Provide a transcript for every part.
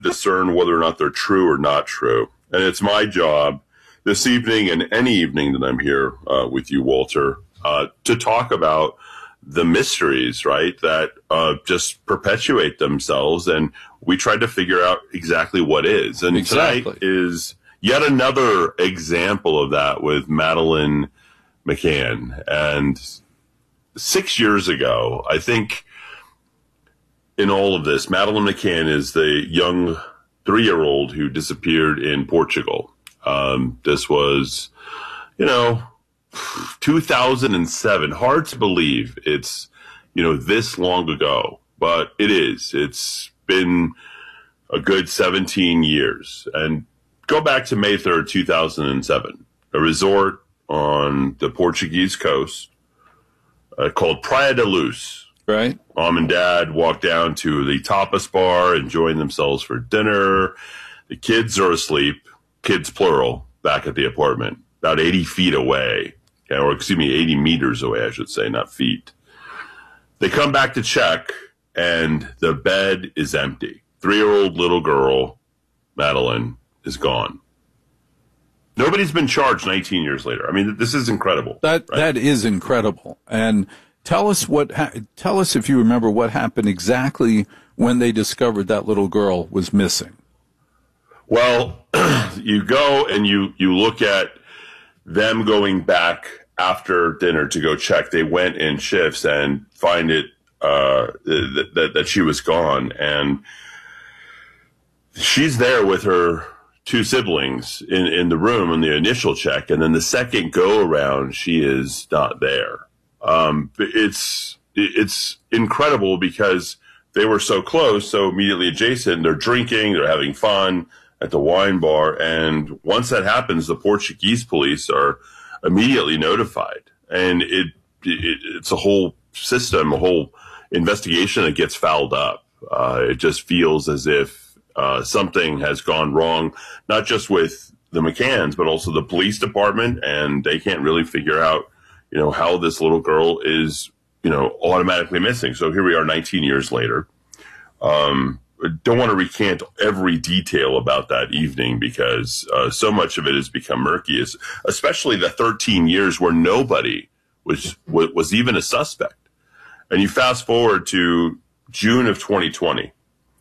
discern whether or not they're true or not true. And it's my job this evening and any evening that I'm here with you, Walter, to talk about the mysteries, right, that just perpetuate themselves. And we try to figure out exactly what is. And tonight is yet another example of that with Madeleine McCann. And 6 years ago, I think in all of this, Madeleine McCann is the young 3-year-old who disappeared in Portugal. This was, 2007. Hard to believe it's, this long ago, but it is. It's been a good 17 years. And go back to May 3rd, 2007, a resort on the Portuguese coast called Praia da Luz. Right. Mom and Dad walked down to the tapas bar, enjoying themselves for dinner. The kids are asleep, kids plural, back at the apartment, about 80 feet away, or 80 meters away, I should say, not feet. They come back to check, and the bed is empty. 3-year-old little girl, Madeleine, is gone. Nobody's been charged 19 years later. I mean, this is incredible. That is incredible. And tell us if you remember what happened exactly when they discovered that little girl was missing. Well, you go and you look at them going back after dinner to go check. They went in shifts and find it that she was gone, and she's there with her 2 siblings in the room in the initial check, and then the second go around, she is not there. It's incredible because they were so close, so immediately adjacent. They're drinking, they're having fun at the wine bar, and once that happens, the Portuguese police are immediately notified, and it's a whole system, a whole investigation that gets fouled up. It just feels as if something has gone wrong, not just with the McCanns, but also the police department, and they can't really figure out how this little girl is, automatically missing. So here we are 19 years later. Don't want to recant every detail about that evening because so much of it has become murky, especially the 13 years where nobody was even a suspect. And you fast forward to June of 2020.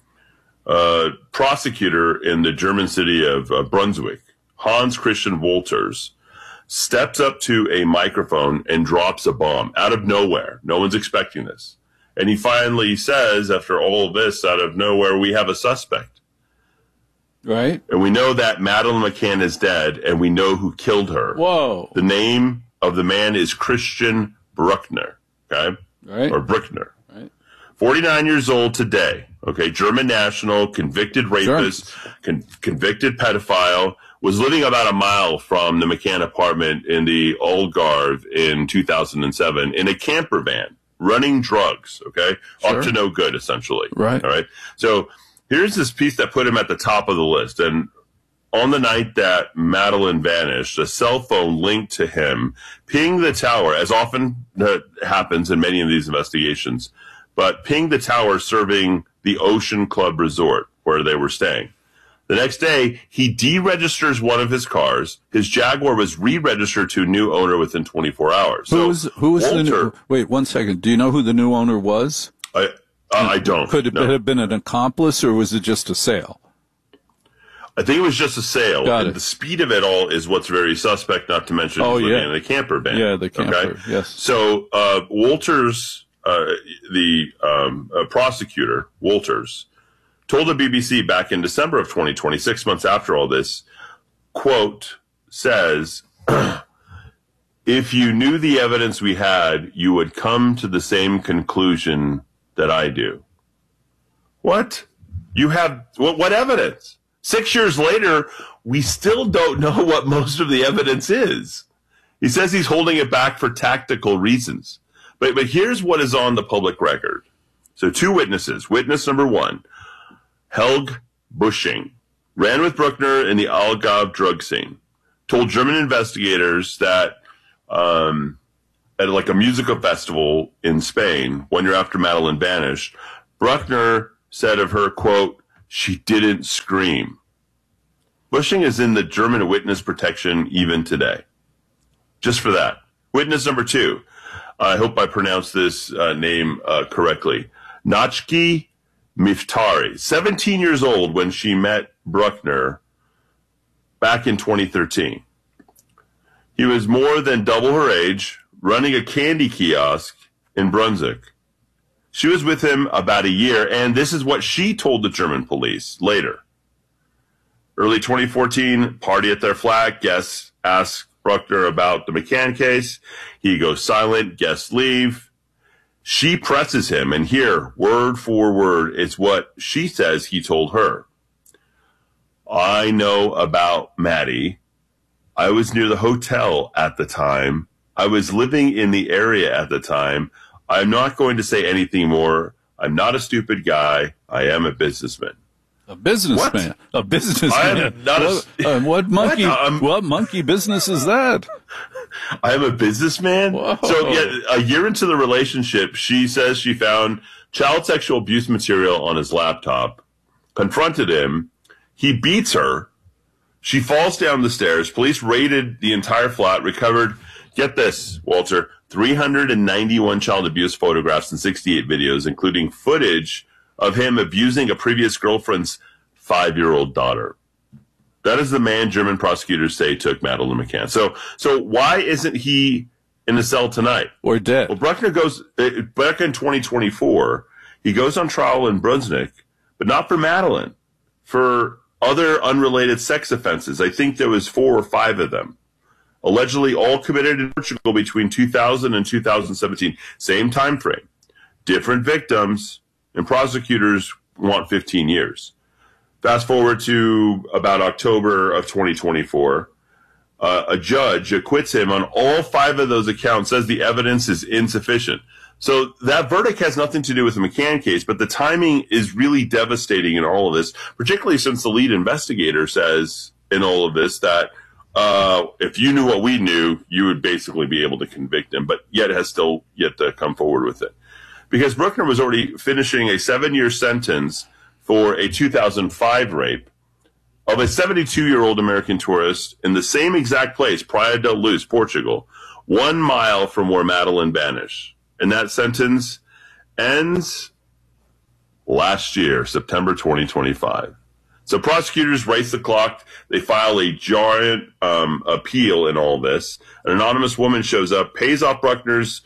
Prosecutor in the German city of Brunswick, Hans Christian Wolters, steps up to a microphone and drops a bomb out of nowhere. No one's expecting this. And he finally says, after all of this, out of nowhere, we have a suspect. Right. And we know that Madeleine McCann is dead, and we know who killed her. Whoa. The name of the man is Christian Bruckner, okay? Right. Or Bruckner. Right. 49 years old today, okay? German national, convicted rapist, convicted pedophile, was living about a mile from the McCann apartment in the Algarve in 2007 in a camper van, running drugs, okay? Up to no good, essentially. Right. All right. So here's this piece that put him at the top of the list. And on the night that Madeleine vanished, a cell phone linked to him pinged the tower, as often happens in many of these investigations, but pinged the tower serving the Ocean Club Resort where they were staying. The next day, he deregisters one of his cars. His Jaguar was re-registered to a new owner within 24 hours. Who was the new? Wait, 1 second. Do you know who the new owner was? I don't. Could it have been an accomplice, or was it just a sale? I think it was just a sale. The speed of it all is what's very suspect, not to mention living in a camper van. Yeah, the camper, okay? Yes. So Wolters, the prosecutor, Wolters, told the BBC back in December of 2020, 6 months after all this, quote, says, if you knew the evidence we had, you would come to the same conclusion that I do. What? You have, what evidence? 6 years later, we still don't know what most of the evidence is. He says he's holding it back for tactical reasons. But here's what is on the public record. So 2 witnesses. Witness number 1. Helge Busching ran with Bruckner in the Algarve drug scene, told German investigators that at like a musical festival in Spain, 1 year after Madeleine vanished, Bruckner said of her, quote, she didn't scream. Bushing is in the German witness protection even today. Just for that. Witness number 2. I hope I pronounced this name correctly. Nachki Miftari, 17 years old when she met Bruckner back in 2013. He was more than double her age, running a candy kiosk in Brunswick. She was with him about a year, and this is what she told the German police later. Early 2014, party at their flat. Guests ask Bruckner about the McCann case. He goes silent. Guests leave. She presses him, and here, word for word, is what she says he told her. I know about Maddie. I was near the hotel at the time. I was living in the area at the time. I'm not going to say anything more. I'm not a stupid guy. I am a businessman. A businessman. What? A businessman. What monkey business is that? I am a businessman. Whoa. So a year into the relationship, she says she found child sexual abuse material on his laptop, confronted him. He beats her. She falls down the stairs. Police raided the entire flat, recovered, get this, Walter, 391 child abuse photographs and 68 videos, including footage of him abusing a previous girlfriend's 5-year-old daughter. That is the man German prosecutors say took Madeleine McCann. So why isn't he in a cell tonight? Or dead? Well, Bruckner goes, back in 2024, he goes on trial in Brunswick, but not for Madeleine, for other unrelated sex offenses. I think there was 4 or 5 of them. Allegedly all committed in Portugal between 2000 and 2017. Same time frame. Different victims, and prosecutors want 15 years. Fast forward to about October of 2024. A judge acquits him on all 5 of those accounts, says the evidence is insufficient. So that verdict has nothing to do with the McCann case, but the timing is really devastating in all of this, particularly since the lead investigator says in all of this that if you knew what we knew, you would basically be able to convict him, but yet has still yet to come forward with it. Because Bruckner was already finishing a 7-year sentence for a 2005 rape of a 72-year-old American tourist in the same exact place, Praia da Luz, Portugal, 1 mile from where Madeleine vanished. And that sentence ends last year, September 2025. So prosecutors race the clock. They file a giant appeal in all this. An anonymous woman shows up, pays off Bruckner's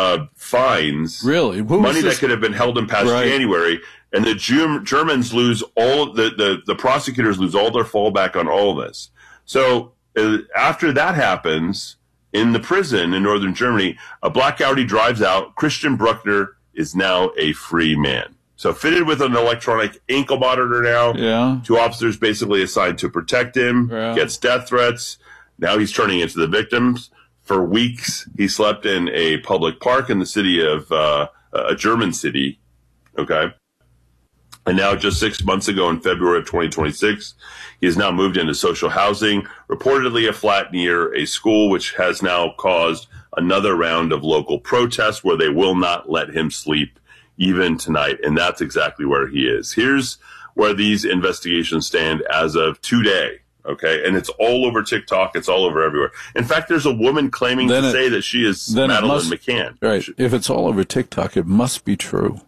fines. Really? Money that could have been held in past January. And the Germans lose all, the prosecutors lose all their fallback on all of this. So after that happens, in the prison in northern Germany, a black Audi drives out. Christian Bruckner is now a free man. So fitted with an electronic ankle monitor now. Yeah. 2 officers basically assigned to protect him. Yeah. Gets death threats. Now he's turning into the victims. For weeks, he slept in a public park in the city of a German city. Okay. And now just 6 months ago in February of 2026, he has now moved into social housing, reportedly a flat near a school, which has now caused another round of local protests where they will not let him sleep even tonight. And that's exactly where he is. Here's where these investigations stand as of today. Okay. And it's all over TikTok. It's all over everywhere. In fact, there's a woman claiming to say that she is Madeleine McCann. Right. If it's all over TikTok, it must be true.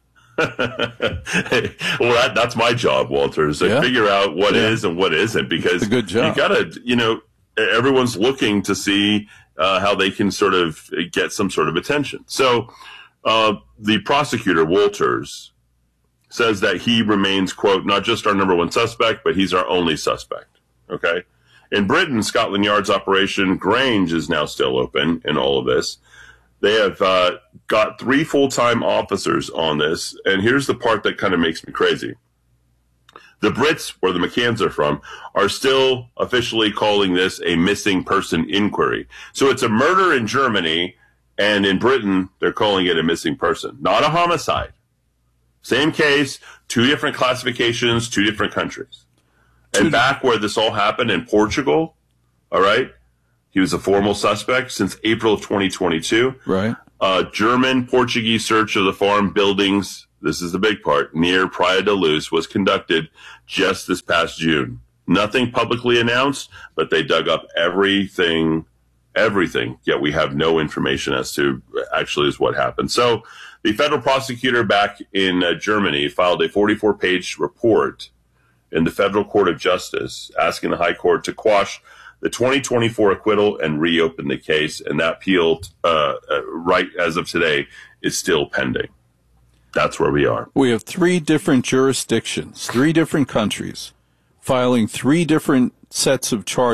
Well, that's my job, Walter, is to figure out what is and what isn't, because a good job. You gotta, everyone's looking to see how they can sort of get some sort of attention. So the prosecutor, Walters, says that he remains, quote, not just our number 1 suspect, but he's our only suspect. Okay. In Britain, Scotland Yard's Operation Grange is now still open in all of this. They have got 3 full-time officers on this, and here's the part that kind of makes me crazy. The Brits, where the McCanns are from, are still officially calling this a missing person inquiry. So it's a murder in Germany, and in Britain, they're calling it a missing person, not a homicide. Same case, 2 different classifications, 2 different countries. And back where this all happened in Portugal, all right, he was a formal suspect since April of 2022. Right. German, Portuguese search of the farm buildings this is the big part, near Praia da Luz was conducted just this past June. Nothing publicly announced, but they dug up everything, yet we have no information as to actually is what happened. So the federal prosecutor back in Germany filed a 44-page report in the Federal Court of Justice asking the High Court to quash the 2024 acquittal and reopen the case, and that appeal, right as of today, is still pending. That's where we are. We have 3 different jurisdictions, 3 different countries, filing 3 different sets of charges